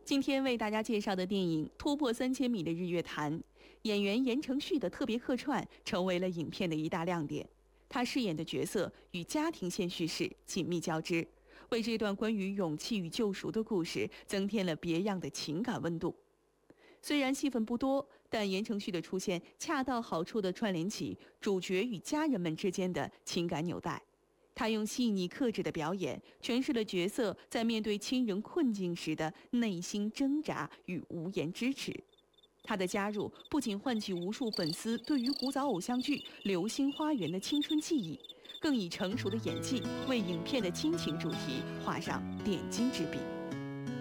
今天为大家介绍的电影突破3000米的日月潭，演员言承旭的特别客串成为了影片的一大亮点。他饰演的角色与家庭线叙事紧密交织，为这段关于勇气与救赎的故事增添了别样的情感温度。虽然戏份不多，但言承旭的出现恰到好处地串联起主角与家人们之间的情感纽带。他用细腻克制的表演诠释了角色在面对亲人困境时的内心挣扎与无言支持。他的加入不仅唤起无数粉丝对于古早偶像剧《流星花园》的青春记忆，更以成熟的演技为影片的亲情主题画上点睛之笔。